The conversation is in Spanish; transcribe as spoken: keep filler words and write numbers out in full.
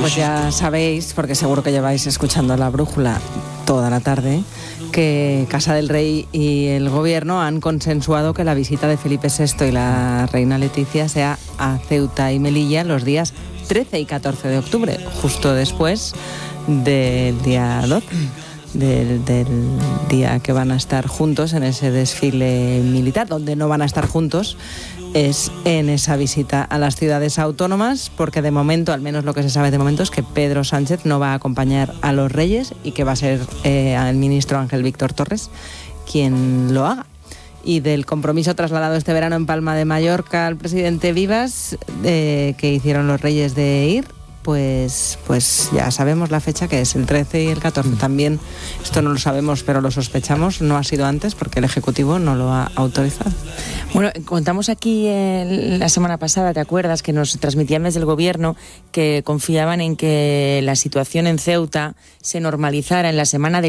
Pues ya sabéis, porque seguro que lleváis escuchando La Brújula toda la tarde, que Casa del Rey y el Gobierno han consensuado que la visita de Felipe sexto y la reina Leticia sea a Ceuta y Melilla los días trece y catorce de octubre, justo después del día doce. Del, del día que van a estar juntos en ese desfile militar. Donde no van a estar juntos es en esa visita a las ciudades autónomas, porque de momento, al menos lo que se sabe de momento, es que Pedro Sánchez no va a acompañar a los Reyes y que va a ser eh, el ministro Ángel Víctor Torres quien lo haga. Y del compromiso trasladado este verano en Palma de Mallorca al presidente Vivas, eh, que hicieron los Reyes de ir, Pues, pues ya sabemos la fecha, que es el trece y el catorce. También, esto no lo sabemos, pero lo sospechamos, no ha sido antes porque el Ejecutivo no lo ha autorizado. Bueno, contamos aquí eh, la semana pasada, ¿te acuerdas?, que nos transmitían desde el Gobierno que confiaban en que la situación en Ceuta se normalizara en la semana de